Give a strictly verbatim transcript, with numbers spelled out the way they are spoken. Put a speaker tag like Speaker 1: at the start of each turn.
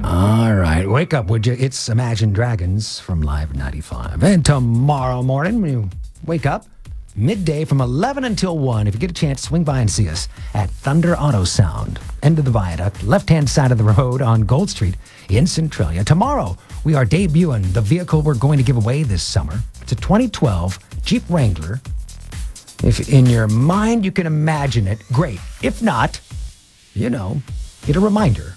Speaker 1: All right, wake up, would you? It's Imagine Dragons from Live ninety-five. And tomorrow morning, when you wake up, midday from eleven until one, if you get a chance, swing by and see us at Thunder Auto Sound, end of the viaduct, left-hand side of the road on Gold Street in Centralia. Tomorrow, we are debuting the vehicle we're going to give away this summer. It's a twenty twelve Jeep Wrangler. If in your mind you can imagine it, great. If not, you know, get a reminder